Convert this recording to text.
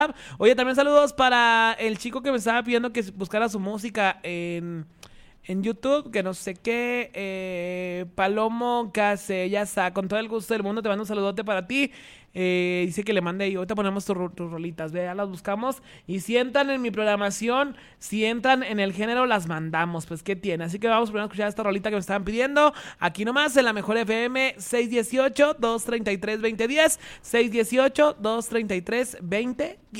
Oye, también saludos para el chico que me estaba pidiendo que buscara su música en YouTube, que no sé qué, Palomo Case, ya está, con todo el gusto del mundo, te mando un saludote para ti. Dice que le mande y ahorita ponemos tus rolitas, ve, ya las buscamos y si entran en mi programación, si entran en el género, las mandamos, pues qué tiene. Así que vamos primero a escuchar esta rolita que me estaban pidiendo, aquí nomás en la Mejor FM 618-233-2010, 618-233-2010.